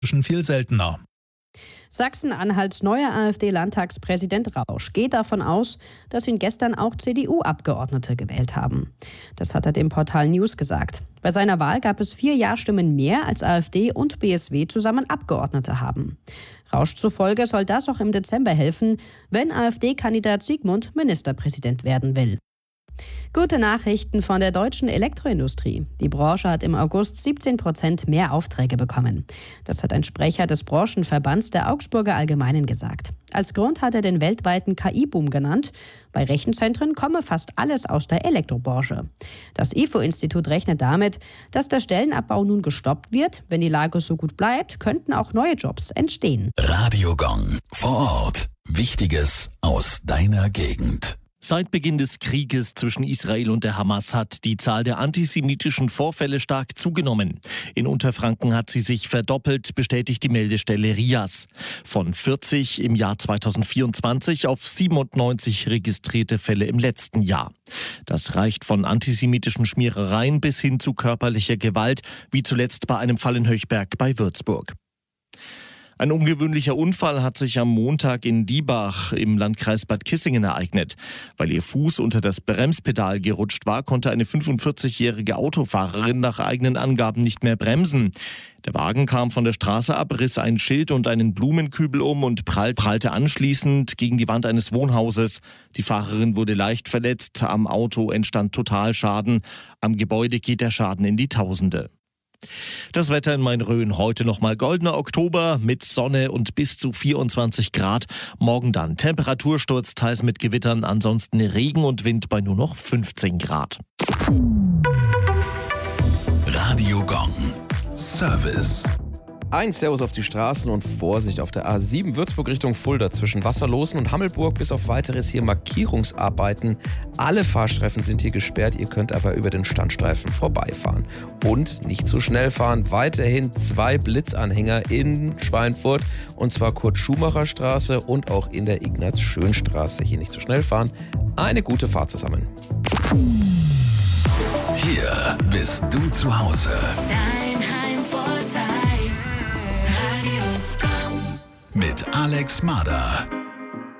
viel seltener. Sachsen-Anhalts neuer AfD-Landtagspräsident Rausch geht davon aus, dass ihn gestern auch CDU-Abgeordnete gewählt haben. Das hat er dem Portal News gesagt. Bei seiner Wahl gab es 4 Ja-Stimmen mehr, als AfD und BSW zusammen Abgeordnete haben. Rausch zufolge soll das auch im Dezember helfen, wenn AfD-Kandidat Sigmund Ministerpräsident werden will. Gute Nachrichten von der deutschen Elektroindustrie. Die Branche hat im August 17% mehr Aufträge bekommen. Das hat ein Sprecher des Branchenverbands der Augsburger Allgemeinen gesagt. Als Grund hat er den weltweiten KI-Boom genannt. Bei Rechenzentren komme fast alles aus der Elektrobranche. Das IFO-Institut rechnet damit, dass der Stellenabbau nun gestoppt wird. Wenn die Lage so gut bleibt, könnten auch neue Jobs entstehen. Radio Gong vor Ort. Wichtiges aus deiner Gegend. Seit Beginn des Krieges zwischen Israel und der Hamas hat die Zahl der antisemitischen Vorfälle stark zugenommen. In Unterfranken hat sie sich verdoppelt, bestätigt die Meldestelle RIAS. Von 40 im Jahr 2024 auf 97 registrierte Fälle im letzten Jahr. Das reicht von antisemitischen Schmierereien bis hin zu körperlicher Gewalt, wie zuletzt bei einem Fall in Höchberg bei Würzburg. Ein ungewöhnlicher Unfall hat sich am Montag in Diebach im Landkreis Bad Kissingen ereignet. Weil ihr Fuß unter das Bremspedal gerutscht war, konnte eine 45-jährige Autofahrerin nach eigenen Angaben nicht mehr bremsen. Der Wagen kam von der Straße ab, riss ein Schild und einen Blumenkübel um und prallte anschließend gegen die Wand eines Wohnhauses. Die Fahrerin wurde leicht verletzt, am Auto entstand Totalschaden. Am Gebäude geht der Schaden in die Tausende. Das Wetter in Main-Rhön heute nochmal goldener Oktober mit Sonne und bis zu 24 Grad. Morgen dann Temperatursturz, teils mit Gewittern, ansonsten Regen und Wind bei nur noch 15 Grad. Radio Gong. Service. Ein Servus auf die Straßen und Vorsicht auf der A7 Würzburg Richtung Fulda zwischen Wasserlosen und Hammelburg. Bis auf weiteres hier Markierungsarbeiten. Alle Fahrstreifen sind hier gesperrt, ihr könnt aber über den Standstreifen vorbeifahren. Und nicht zu schnell fahren, weiterhin 2 Blitzanhänger in Schweinfurt und zwar Kurt-Schumacher-Straße und auch in der Ignaz-Schön-Straße. Hier nicht zu schnell fahren, eine gute Fahrt zusammen. Hier bist du zu Hause. Mit Alex Mader.